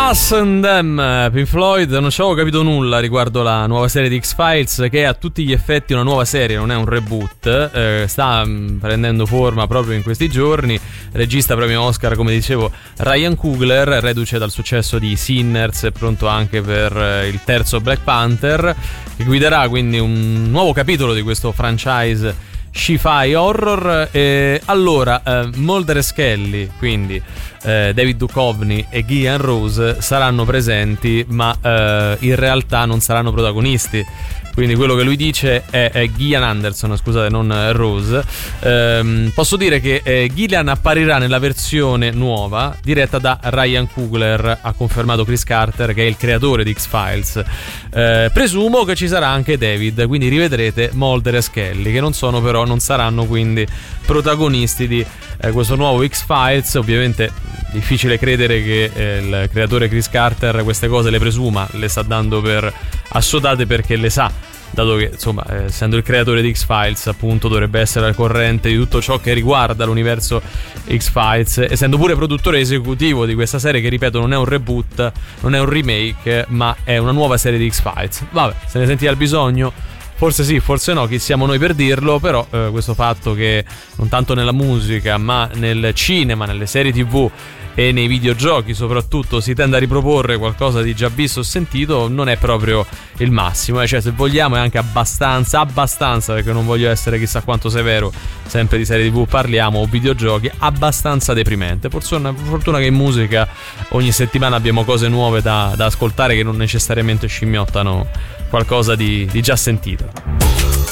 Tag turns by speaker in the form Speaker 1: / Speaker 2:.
Speaker 1: Us and Them, Pink Floyd. Non ci avevo capito nulla riguardo la nuova serie di X-Files, che è a tutti gli effetti una nuova serie, non è un reboot. Sta prendendo forma proprio in questi giorni. Regista premio Oscar, come dicevo, Ryan Coogler, reduce dal successo di Sinners, è pronto anche per il terzo Black Panther, che guiderà quindi un nuovo capitolo di questo franchise sci-fi horror. Allora, Mulder e Scully, quindi David Duchovny e Gillian Rose saranno presenti, ma in realtà non saranno protagonisti. Quindi quello che lui dice è Gillian Anderson, scusate, non Rose. Posso dire che Gillian apparirà nella versione nuova diretta da Ryan Coogler, ha confermato Chris Carter, che è il creatore di X-Files. Presumo che ci sarà anche David, quindi rivedrete Mulder e Scully, che non saranno quindi protagonisti di questo nuovo X-Files. Ovviamente difficile credere che il creatore Chris Carter queste cose le presuma, le sta dando per assodate perché le sa, dato che insomma essendo il creatore di X-Files appunto dovrebbe essere al corrente di tutto ciò che riguarda l'universo X-Files, essendo pure produttore esecutivo di questa serie che, ripeto, non è un reboot, non è un remake, ma è una nuova serie di X-Files. Vabbè, se ne sentiva il bisogno, forse sì, forse no, chi siamo noi per dirlo, però questo fatto che non tanto nella musica ma nel cinema, nelle serie TV e nei videogiochi soprattutto si tende a riproporre qualcosa di già visto o sentito, non è proprio il massimo, cioè se vogliamo è anche abbastanza, perché non voglio essere chissà quanto severo, sempre di serie TV parliamo, o videogiochi, abbastanza deprimente. Fortuna che in musica ogni settimana abbiamo cose nuove da ascoltare che non necessariamente scimmiottano qualcosa di già sentito.